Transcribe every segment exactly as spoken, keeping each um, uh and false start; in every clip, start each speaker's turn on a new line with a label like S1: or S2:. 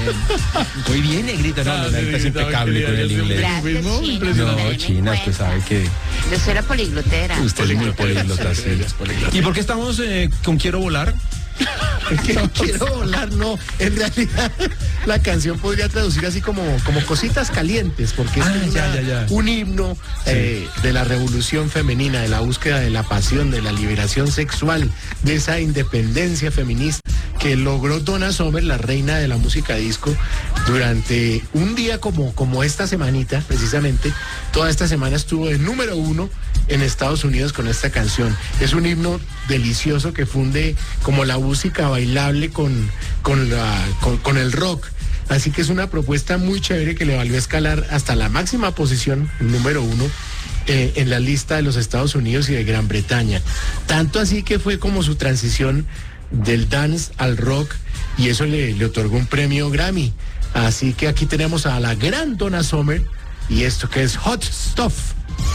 S1: Muy bien, negrita, no,
S2: Ah,
S1: no, es impecable con el inglés.
S3: Gracias, Chino.
S1: No, China, usted sabe que
S3: Yo soy la poliglotera.
S1: usted es muy políglota, sí. ¿Y por qué estamos eh, con Quiero Volar?
S4: Quiero volar, no. En realidad, la canción podría traducir así como, como cositas calientes, porque
S1: Ah,
S4: es
S1: ya,
S4: una-
S1: ya, ya.
S4: un himno eh, de la revolución femenina, de la búsqueda de la pasión, de la liberación sexual, de esa independencia feminista que logró Donna Summer, la reina de la música disco, durante un día como, como esta semanita, precisamente. Toda esta semana estuvo de número uno en Estados Unidos con esta canción. Es un himno delicioso que funde como la música bailable con, con, la, con, con el rock. Así que es una propuesta muy chévere que le valió escalar hasta la máxima posición, número uno, eh, en la lista de los Estados Unidos y de Gran Bretaña. Tanto así que fue como su transición del dance al rock, y eso le, le otorgó un premio Grammy. Así que aquí tenemos a la gran Donna Summer y esto que es Hot Stuff.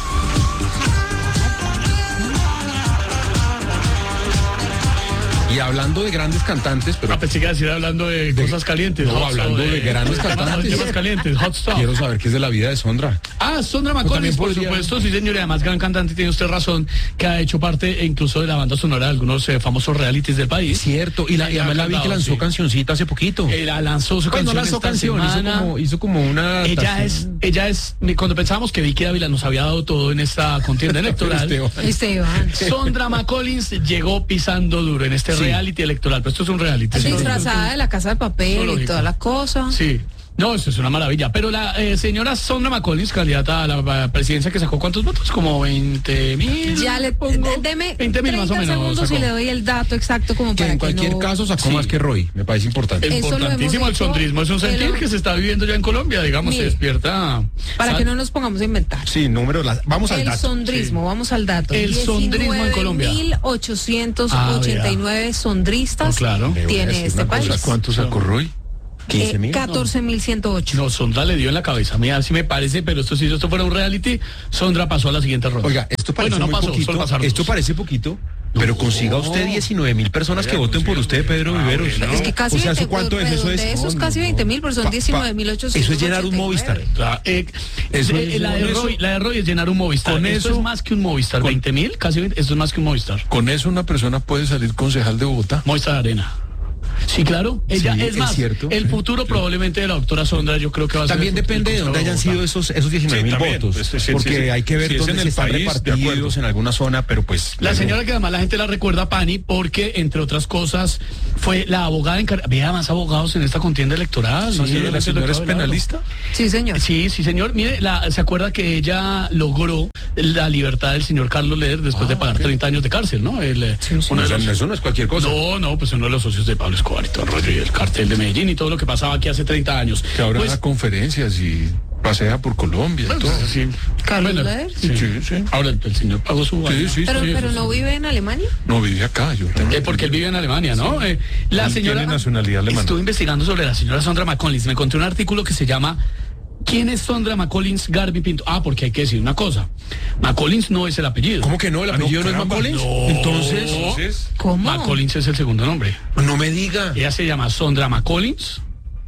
S1: Y hablando de grandes cantantes, pero
S2: Ah, pensé que iba a decir hablando de, cosas calientes.
S1: no,
S2: hot
S1: hablando
S2: stuff,
S1: de grandes cantantes.
S2: Temas calientes, hot stuff.
S1: quiero saber qué es de la vida de Sondra.
S2: Ah, Sondra McCollins,
S1: también
S2: por
S1: podría-
S2: supuesto, sí señor, y además gran cantante, tiene usted razón, que ha hecho parte incluso de la banda sonora de algunos eh, famosos realities del país.
S1: Cierto, y, la, y
S2: Ya
S1: además la vi que
S2: cantado,
S1: lanzó
S2: sí.
S1: cancioncita hace poquito.
S2: Eh, la lanzó su
S1: Pues no
S2: canción
S1: lanzó
S2: esta
S1: canción, hizo
S2: semana.
S1: como, hizo como una...
S2: Ella es, ella es, cuando pensábamos que Vicky Dávila nos había dado todo en esta contienda electoral,
S1: Esteban.
S5: Esteban.
S2: Sondra McCollins llegó pisando duro en este
S1: Sí.
S2: reality electoral, pero esto es un reality. ¿sí?
S5: Disfrazada de la Casa de Papel
S2: Eso
S5: y
S2: lógico.
S5: todas las cosas.
S2: Sí. No, eso es una maravilla. Pero la eh, señora Sondra McCollins, candidata a la, a presidencia, que sacó ¿cuántos votos? Como veinte mil.
S5: Ya le
S2: pongo.
S5: de- deme
S2: veinte mil más o
S5: treinta
S2: menos.
S5: segundos
S2: sacó.
S5: y le doy el dato exacto como
S1: Que
S5: para
S1: en
S5: que
S1: cualquier
S5: no...
S1: caso sacó
S2: Sí.
S1: más que Roy, me parece importante.
S5: Eso lo hemos
S2: Importantísimo el
S5: hecho,
S2: sondrismo. Es un sentir
S5: pero-
S2: que se está viviendo ya en Colombia, digamos, se
S5: Mire,
S2: despierta.
S5: Para
S2: Sal-
S5: que no nos pongamos a inventar.
S1: Sí, número, la- vamos al
S5: El
S1: dato.
S5: sondrismo, vamos al dato.
S2: El sondrismo en Colombia.
S5: mil ochocientos ochenta y nueve sondristas
S2: No, claro.
S1: Le voy a
S5: tiene
S1: decir
S5: este
S1: una cosa,
S5: país.
S1: ¿cuánto sacó Roy? quince mil.
S5: catorce mil ciento ocho.
S2: No, Sondra le dio en la cabeza. Mira, sí me parece, pero esto sí, si esto fuera un reality, Sondra pasó a la siguiente ronda.
S1: Oiga, esto parece
S2: bueno, no
S1: muy
S2: pasó,
S1: poquito,
S2: solo pasaron
S1: esto
S2: dos.
S1: parece poquito, pero consiga usted diecinueve mil personas que voten por usted, Pedro
S2: Ah,
S1: Viveros.
S2: bueno.
S5: Es que casi
S1: o sea, ¿eso
S5: veinte,
S1: cuánto es? Eso es,
S5: de esos
S1: no,
S5: casi
S1: no,
S5: veinte mil, pero son
S1: pa- pa-
S5: diecinueve mil ochocientos
S1: Eso es llenar un Movistar.
S2: Ah, eh,
S1: Eso
S2: eh,
S1: es-
S2: la, de
S1: con eso-
S2: Roy, la de Roy es llenar un Movistar.
S6: Con
S2: Esto
S6: eso-
S2: es más que un Movistar.
S6: con-
S2: veinte mil, casi veinte, esto es más que un Movistar.
S6: Con eso una persona puede salir concejal de Bogotá.
S2: Movistar Arena. Sí, claro. Ella
S1: Sí,
S2: es
S1: es
S2: más.
S1: cierto.
S2: El futuro probablemente de la doctora Sondra, yo creo que va a ser.
S1: También
S2: el futuro
S1: depende de dónde hayan
S2: Bogotá.
S1: sido esos, esos diecinueve mil
S6: Sí, también,
S1: votos.
S6: pues, sí, sí,
S1: porque
S6: sí, sí.
S1: hay que ver
S6: Si es
S1: dónde
S6: en el
S1: se están
S6: país, de
S1: repartidos
S6: acuerdo.
S1: en alguna zona, pero pues...
S2: La señora que además la gente la recuerda, Pani, porque, entre otras cosas, fue la abogada encargada. Había más abogados en esta contienda electoral.
S6: Sí,
S2: sé,
S6: la
S2: lo
S6: señora
S2: que
S6: es
S2: acabo de hablar.
S6: penalista.
S5: Sí, señor.
S2: Sí, sí, señor. Mire, la, se acuerda que ella logró la libertad del señor Carlos Leder después de pagar treinta años de cárcel, ¿no? El, eh, uno de
S1: Eso,
S2: los-
S1: eso no es cualquier cosa.
S2: No, no, pues uno de los socios de Pablo Escobar y todo el rollo, y el cartel de Medellín y todo lo que pasaba aquí hace treinta años.
S6: Que ahora
S2: Pues,
S6: da conferencias y pasea por Colombia y
S2: pues,
S6: todo.
S2: sí.
S5: Carlos
S2: Bueno,
S5: Leder.
S2: sí.
S6: Sí, sí.
S2: Ahora el, el señor pagó su...
S6: Sí, sí,
S5: Pero,
S6: sí,
S5: pero
S6: sí,
S5: no
S6: sí.
S5: vive en Alemania.
S6: No vive acá, yo tengo.
S2: Eh, porque él vive en Alemania, ¿no? Eh, la
S6: Él
S2: señora...
S6: tiene nacionalidad alemana.
S2: Estuve investigando sobre la señora Sondra McCollins. Me encontré un artículo que se llama ¿Quién es Sondra McCollins Garvey Pinto? Ah, porque hay que decir una cosa. McCollins no es el apellido.
S1: ¿Cómo que no? ¿El apellido no, es
S6: caramba,
S1: McCollins?
S2: no.
S1: Entonces,
S6: Entonces,
S5: ¿Cómo?
S2: McCollins es el segundo nombre.
S1: no me diga.
S2: Ella se llama Sondra McCollins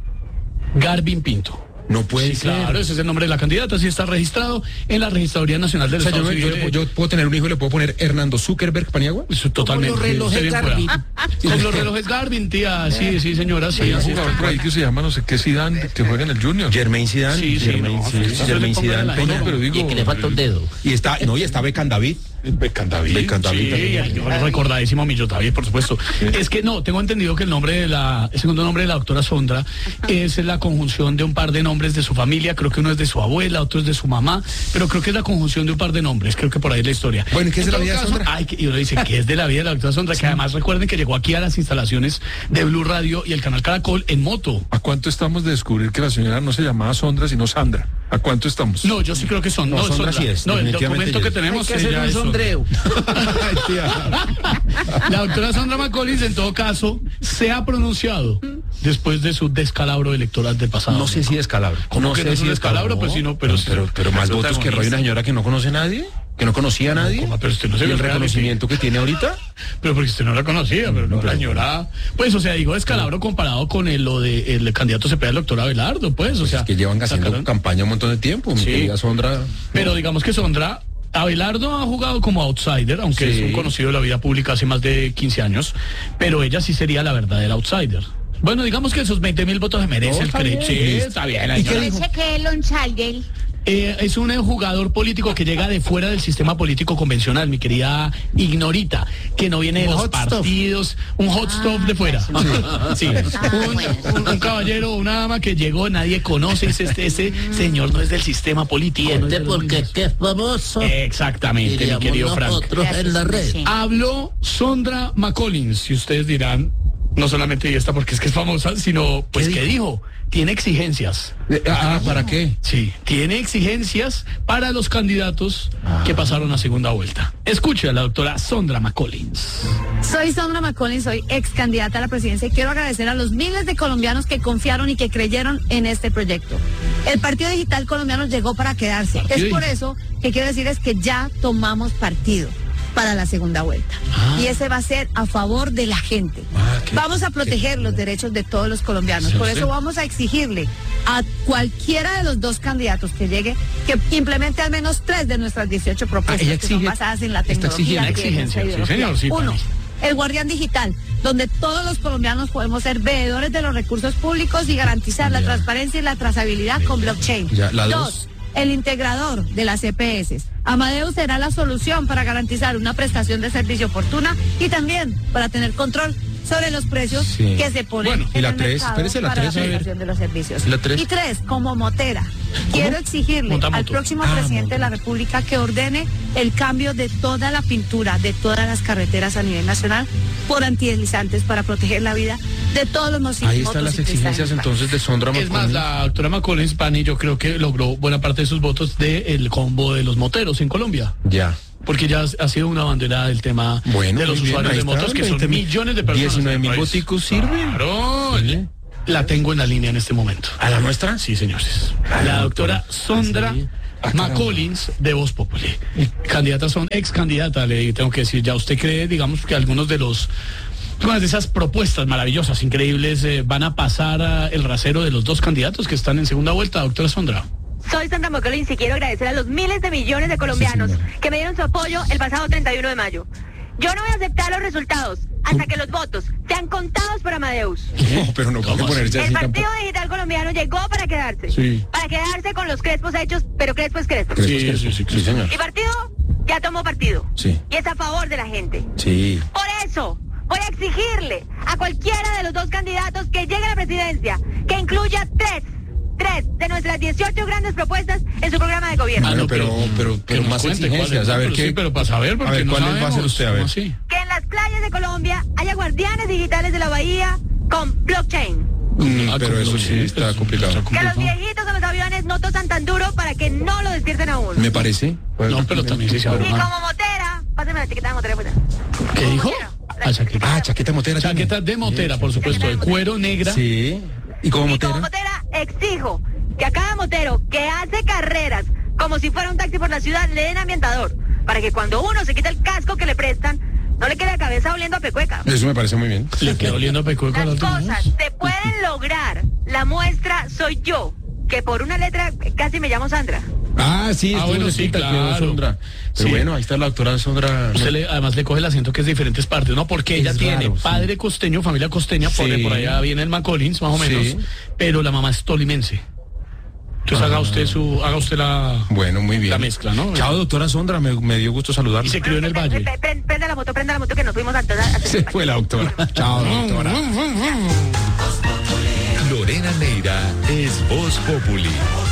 S2: Garvin Pinto.
S1: No puede
S2: Sí,
S1: ser.
S2: claro, ese es el nombre de la candidata, sí está registrado en la Registraduría Nacional del
S1: O sea, yo,
S2: Estado
S1: me- yo,
S2: Civil.
S1: le- yo puedo tener un hijo y le puedo poner Hernando Zuckerberg Paniagua.
S2: Eso totalmente.
S4: Como los relojes
S2: Usted bien
S4: Garmin.
S2: fuera. Con los relojes Garvin, tía. Sí, sí, señora, sí.
S6: hay un
S2: así
S6: jugador
S2: está.
S6: por ahí que se llama no sé qué Zidane, que juega en el Junior.
S1: Jermaine Zidane.
S2: Sí, sí,
S1: Jermaine,
S2: no,
S1: sí,
S2: no, no,
S1: Jermaine
S2: no le ponga
S1: Zidane
S2: la-
S1: Peña.
S6: No, pero digo,
S7: Y que le falta un dedo.
S1: Y está, no, y está Beckham David.
S6: Beckham David.
S1: Beckham David
S6: Sí,
S1: también.
S2: Sí, yo recordadísimo Millo David, por supuesto. Es que no, tengo entendido que el nombre de la, el segundo nombre de la doctora Sondra es la conjunción de un par de nombres de su familia. Creo que uno es de su abuela, otro es de su mamá, pero creo que es la conjunción de un par de nombres. Creo que por ahí es la historia.
S1: Bueno, ¿y qué es de la
S2: En todo
S1: vida de
S2: caso,
S1: Sondra?
S2: ay, que- y uno dice que es de la vida de la doctora Sondra, que además recuerden que llegó aquí a las instalaciones de Blue Radio y el canal Caracol en moto.
S6: ¿A cuánto estamos de descubrir que la señora no se llamaba Sondra, sino Sandra? ¿A cuánto estamos?
S2: No, yo sí creo que son.
S1: No,
S2: No,
S1: Sondra
S2: Sondra.
S1: sí es,
S2: No, el
S1: definitivamente
S2: documento
S1: ella
S2: que
S1: es.
S2: tenemos
S4: Hay que hacer
S2: ella
S4: un
S2: es Sondra.
S4: sondreo.
S1: Ay, tía.
S2: La doctora Sondra McCollins, en todo caso, se ha pronunciado después de su descalabro electoral del pasado.
S1: No sé si descalabro.
S2: ¿Cómo que no es un descalabro? Pues sí, no, pero-
S1: pero, pero más votos que Roy, una señora que no conoce a nadie. ¿Que no conocía a nadie?
S2: ¿Cómo? Pero usted no se
S1: ¿Y
S2: vio
S1: el
S2: el reality.
S1: reconocimiento que tiene ahorita?
S2: Pero porque usted no la conocía, pero no,
S1: No,
S2: la
S1: pero-
S2: señora. Pues, o sea, digo descalabro comparado con el, lo de el candidato Cepeda, el doctor Abelardo, pues, o sea.
S1: Es que llevan haciendo
S2: sacaron-
S1: campaña un montón de tiempo, mi
S2: Sí.
S1: querida Sondra.
S2: Pero digamos que Sondra, Abelardo ha jugado como outsider, aunque
S1: Sí.
S2: es un conocido de la vida pública hace más de quince años, pero ella sí sería la verdadera outsider. Bueno, digamos que esos veinte mil votos se merece
S1: No,
S2: el
S1: está
S2: crédito.
S1: bien.
S2: Sí, está bien. la
S1: ¿Y qué
S2: señora.
S1: dijo?
S3: Parece que el outsider.
S2: Eh, es un eh, jugador político que llega de fuera del sistema político convencional, mi querida Ignorita, que no viene de
S4: Un
S2: los
S4: hot stuff.
S2: partidos, un hot stuff de fuera. Sí. Un, un- un caballero, una dama que llegó, nadie conoce, ese, este, ese señor no es del sistema político. no es de los
S7: porque
S2: mismos.
S7: que es famoso.
S2: Exactamente, mi
S7: Diríamos
S2: querido Frank.
S7: nosotros en la red.
S3: Sí.
S2: Habló Sondra McCollins, y ustedes dirán, no solamente y esta porque es que es famosa, sino, pues, ¿qué dijo? Tiene exigencias.
S1: Eh, ah, ¿para qué?
S2: Sí, tiene exigencias para los candidatos que pasaron a segunda vuelta. Escuche a la doctora Sondra McCollins.
S8: Soy Sondra McCollins, soy ex candidata a la presidencia y quiero agradecer a los miles de colombianos que confiaron y que creyeron en este proyecto. El Partido Digital Colombiano llegó para quedarse.
S2: Partido
S8: Es por
S2: Digital.
S8: eso que quiero decir es que ya tomamos partido para la segunda vuelta.
S2: Ah.
S8: Y ese va a ser a favor de la gente.
S1: Ah, qué-
S8: Vamos a proteger los derechos de todos los colombianos.
S2: Sí,
S8: Por
S2: sí.
S8: eso vamos a exigirle a cualquiera de los dos candidatos que llegue que implemente al menos tres de nuestras dieciocho propuestas
S1: Ah, ella
S8: que son
S1: exige-
S8: basadas en la
S1: está
S8: tecnología.
S2: exigiendo
S8: y en
S2: exigencia,
S8: nuestra
S2: sí,
S8: ideología.
S2: señor, sí,
S8: Uno,
S2: Pani.
S8: el Guardián Digital, donde todos los colombianos podemos ser veedores de los recursos públicos y garantizar la
S1: Ya.
S8: transparencia y la trazabilidad con blockchain.
S1: Ya, la dos.
S8: Dos, el integrador de las E P S. Amadeus será la solución para garantizar una prestación de servicio oportuna y también para tener control sobre los precios
S1: Sí.
S8: que se ponen
S1: Bueno, ¿y
S8: en
S1: la
S8: el
S1: tres?
S8: mercado
S1: Espérese, la
S8: para
S1: tres, a
S8: la
S1: ver.
S8: prestación de los servicios.
S1: ¿Y la tres?
S8: Y tres, como motera, quiero exigirle
S2: Montamoto.
S8: al próximo
S1: Ah,
S8: presidente de la
S1: montamoto.
S8: República que ordene el cambio de toda la pintura de todas las carreteras a nivel nacional por antideslizantes para proteger la vida de todos los moci-
S1: Ahí están las
S8: motociclistas
S1: exigencias
S8: en el país.
S1: entonces de Sondra
S2: Es más,
S1: McCollins.
S2: la doctora McCollins, Pani, yo creo que logró buena parte de sus votos del combo de los moteros en Colombia.
S1: Ya.
S2: Porque ya ha sido una bandera del tema
S1: Bueno,
S2: de los
S1: muy bien,
S2: usuarios
S1: ahí
S2: de motos,
S1: están,
S2: que son
S1: veinte mil,
S2: millones de personas.
S1: diecinueve mil
S2: en el país.
S1: boticos sirven.
S2: Claro,
S1: Sí.
S2: la tengo en la línea en este momento.
S1: ¿A la nuestra?
S2: Sí, señores.
S1: Ah,
S2: La
S1: la
S2: doctora
S1: doctora.
S2: Sondra
S1: Ah, sí. Ah, caramba.
S2: McCollins de Voz Populi. Candidatas son ex candidata, le tengo que decir. ¿Ya usted cree, digamos, que algunos de los algunas de esas propuestas maravillosas, increíbles, eh, van a pasar a el rasero de los dos candidatos que están en segunda vuelta, doctora Sondra?
S9: Soy Sondra McCollins y quiero agradecer a los miles de millones de colombianos
S1: Sí, señora.
S9: que me dieron su apoyo el pasado treinta y uno de mayo. Yo no voy a aceptar los resultados hasta que los votos sean contados por Amadeus.
S1: No, pero no puede
S2: ¿Cómo
S1: ponerse
S9: El
S1: así
S9: Partido
S1: tampoco.
S9: Digital Colombiano llegó para quedarse.
S2: Sí.
S9: Para quedarse con los crespos hechos, pero crespos es crespo.
S1: Crespos,
S2: Sí,
S1: crespos.
S2: sí, sí,
S1: Sí, señor.
S9: Mi partido ya tomó partido.
S1: Sí.
S9: Y es a favor de la gente.
S1: Sí.
S9: Por eso voy a exigirle a cualquiera de los dos candidatos que llegue a la presidencia que incluya tres, tres de nuestras dieciocho grandes propuestas en su programa de gobierno.
S2: Ah,
S1: Bueno,
S2: no,
S1: pero,
S2: pero-
S1: pero,
S2: que
S1: pero
S2: nos
S1: más
S2: cuente
S1: exigencias.
S2: cuáles,
S1: A ver
S2: pero
S1: qué.
S2: sí, pero para saber, porque
S1: a ver,
S2: no
S1: ¿cuáles va a hacer
S2: sabemos,
S1: usted? A ver.
S2: ¿cómo así?
S9: Que en las playas de Colombia haya guardianes digitales de la bahía con blockchain.
S1: Mm,
S2: Ah,
S1: pero
S2: con
S1: eso
S2: los-
S1: sí está
S2: eso
S1: complicado.
S2: está
S9: Que los
S2: complicado.
S9: viejitos de los aviones no tosan tan duro para que no lo despierten a uno.
S1: Me parece.
S2: No, pero también sí se abre.
S9: Y como motera, pásame la chaqueta de motera. Pues.
S2: ¿Qué dijo? Ah, chaqueta.
S1: Ah, chaqueta motera. tiene.
S2: Chaqueta de motera, por supuesto, de cuero negra.
S1: Sí. ¿Y como
S9: Y como
S1: motera?
S9: motera exijo que a cada motero que hace carreras como si fuera un taxi por la ciudad le den ambientador, para que cuando uno se quita el casco que le prestan, no le quede la cabeza oliendo a pecueca.
S1: Eso me parece muy bien.
S2: Le quedó oliendo a pecueco a
S9: Las
S2: la otra
S9: cosas
S2: vez.
S9: se pueden lograr. La muestra soy yo, que por una letra casi me llamo Sandra.
S1: Ah, sí,
S2: Ah,
S1: estuvo
S2: bueno,
S1: en
S2: sí,
S1: cita, quedó
S2: claro.
S1: Sondra. Pero
S2: Sí.
S1: bueno, ahí está la doctora Sondra.
S2: Usted le- además le coge el acento que es de diferentes partes, ¿no? Porque ella
S1: Es
S2: tiene
S1: raro, sí.
S2: padre costeño, familia costeña, por,
S1: Sí.
S2: por allá viene el McCollins, más o
S1: Sí.
S2: menos, pero la mamá es tolimense. Entonces haga usted su, haga usted la,
S1: Bueno, muy bien.
S2: la mezcla, ¿no?
S1: Chao, doctora Sondra, me, me dio gusto
S2: Y
S1: saludarla.
S2: se crió en el valle.
S9: Pre- pre- Prenda la moto, prenda la moto que nos fuimos a todas.
S1: Se fue la doctora. Chao, doctora.
S10: Lorena Neira es Voz Populi.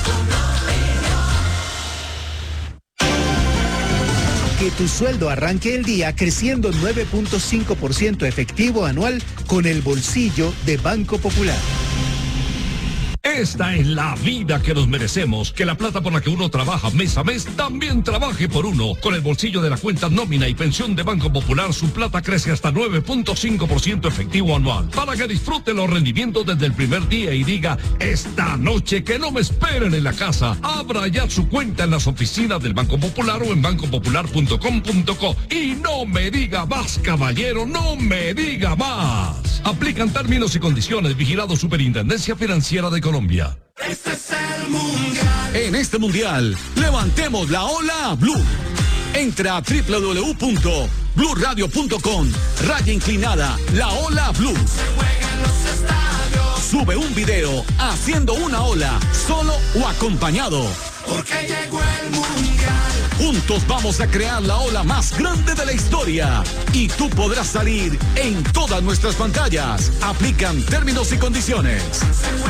S11: Que tu sueldo arranque el día creciendo nueve punto cinco por ciento efectivo anual con el bolsillo de Banco Popular.
S7: Esta es la vida que nos merecemos. Que la plata por la que uno trabaja mes a mes también trabaje por uno. Con el bolsillo de la cuenta nómina y pensión de Banco Popular, su plata crece hasta nueve punto cinco por ciento efectivo anual. Para que disfrute los rendimientos desde el primer día y diga, esta noche que no me esperen en la casa. Abra ya su cuenta en las oficinas del Banco Popular o en banco popular punto com punto co. Y no me diga más, caballero, no me diga más. Aplican términos y condiciones. Vigilado Superintendencia Financiera de Colombia.
S12: Este es el mundial. En este mundial, levantemos la ola blue. Entra a doble u doble u doble u punto blue radio punto com, raya inclinada, la ola blue. Se juega en los estadios. Sube un video haciendo una ola, solo o acompañado. Porque llegó el mundial. Juntos vamos a crear la ola más grande de la historia. Y tú podrás salir en todas nuestras pantallas. Aplican términos y condiciones.